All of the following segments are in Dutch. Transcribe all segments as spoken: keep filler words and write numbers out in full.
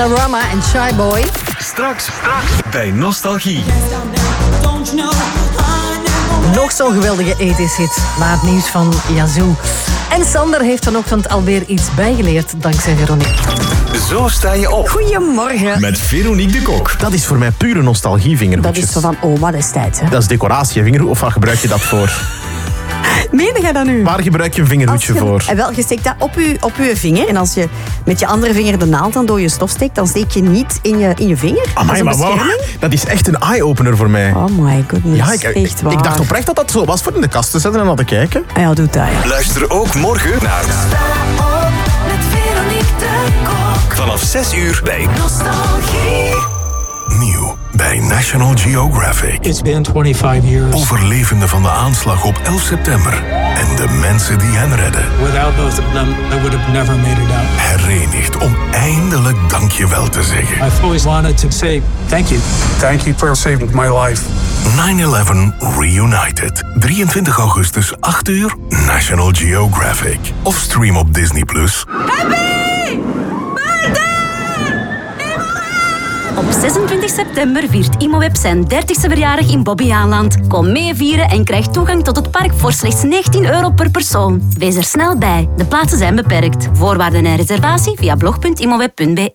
Rama en Shy Boy. Straks, straks bij Nostalgie. Nog zo'n geweldige ethisch hit na het nieuws van Yazoo. En Sander heeft vanochtend alweer iets bijgeleerd dankzij Veronique. Zo sta je op. Goedemorgen. Met Veronique de Kok. Dat is voor mij pure nostalgie, vingerhoedjes. Dat is zo van oma destijds, hè? Dat is decoratie, vingerhoed. Of waar gebruik je dat voor? Meen jij dat nu? Waar gebruik je een vingerhoedje Als je, voor? eh, Wel, je steekt dat op je, op je vinger. En als je met je andere vinger de naald dan door je stof steekt, dan steek je niet in je, in je vinger. Amai, dat is maar een wow, bescherming. dat is echt een eye-opener voor mij. Oh my goodness, Ja, ik, ik, echt waar. ik dacht oprecht dat dat zo was voor in de kast te zetten en aan te kijken. Ah ja, doe dat, ja. Luister ook morgen naar Met Veronique de Kok. vanaf zes uur bij Nostalgie. Nieuw bij National Geographic. It's been twenty-five years. Overlevenden van de aanslag op elf september en de mensen die hen redden. Without both of them, I would have never made it out. Herenigd om eindelijk dankjewel te zeggen. I've always wanted to say thank you. Thank you for saving my life. nine eleven Reunited. drieëntwintig augustus, acht uur, National Geographic. Of stream op Disney plus. Op zesentwintig september viert Imoweb zijn dertigste verjaardag in Bobbejaanland. Kom mee vieren en krijg toegang tot het park voor slechts negentien euro per persoon. Wees er snel bij. De plaatsen zijn beperkt. Voorwaarden en reservatie via blog punt imoweb punt be.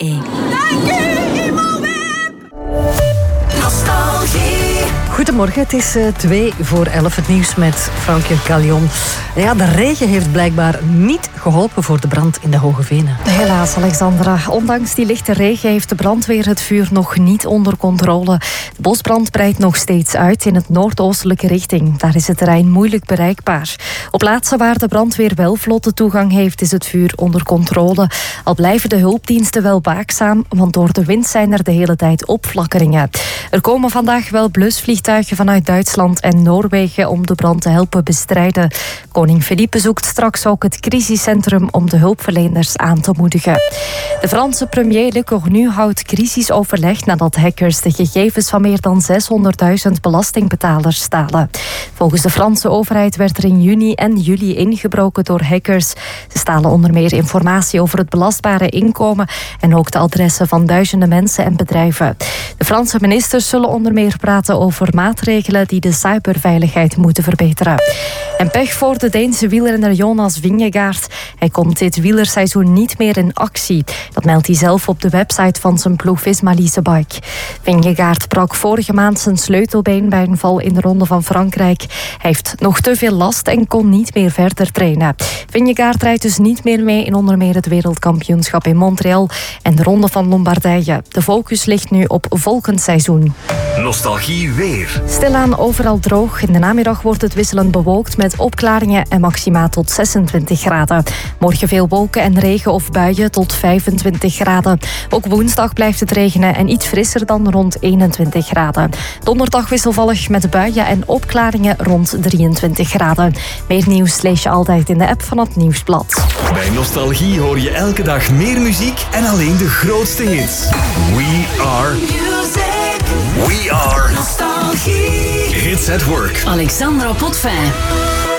Nostalgie. Goedemorgen, het is uh, twee voor elf. Het nieuws met Frankie Callion. Ja, de regen heeft blijkbaar niet geholpen voor de brand in de Hoge Venen. Helaas, Alexandra. Ondanks die lichte regen heeft de brandweer het vuur nog niet onder controle. De bosbrand breidt nog steeds uit in het noordoostelijke richting. Daar is het terrein moeilijk bereikbaar. Op plaatsen waar de brandweer wel vlotte toegang heeft, is het vuur onder controle. Al blijven de hulpdiensten wel waakzaam, want door de wind zijn er de hele tijd opflakkeringen. Er komen vandaag wel blusvliegtuigen vanuit Duitsland en Noorwegen om de brand te helpen bestrijden. Koning Filip bezoekt straks ook het crisiscentrum om de hulpverleners aan te moedigen. De Franse premier Le Cornu houdt crisisoverleg nadat hackers de gegevens van meer dan zeshonderdduizend belastingbetalers stalen. Volgens de Franse overheid werd er in juni en juli ingebroken door hackers. Ze stalen onder meer informatie over het belastbare inkomen en ook de adressen van duizenden mensen en bedrijven. De Franse ministers zullen onder meer praten over maatregelen die de cyberveiligheid moeten verbeteren. En pech voor de Deense wielrenner Jonas Vingegaard. Hij komt dit wielerseizoen niet meer in actie. Dat meldt hij zelf op de website van zijn ploeg Visma Leasebike. Vingegaard brak vorige maand zijn sleutelbeen bij een val in de Ronde van Frankrijk. Hij heeft nog te veel last en kon niet meer verder trainen. Vingegaard rijdt dus niet meer mee in onder meer het wereldkampioenschap in Montreal en de Ronde van Lombardije. De focus ligt nu op volgend seizoen. Nostalgie weer. Stilaan overal droog. In de namiddag wordt het wisselend bewolkt met opklaringen en maxima tot zesentwintig graden. Morgen veel wolken en regen of buien tot vijfentwintig graden. Ook woensdag blijft het regenen en iets frisser dan rond eenentwintig graden. Donderdag wisselvallig met buien en opklaringen rond drieëntwintig graden. Meer nieuws lees je altijd in de app van het Nieuwsblad. Bij Nostalgie hoor je elke dag meer muziek en alleen de grootste hits. We are... Music. We are... Nostalgie. Hits at Work. Alexandra Potvin.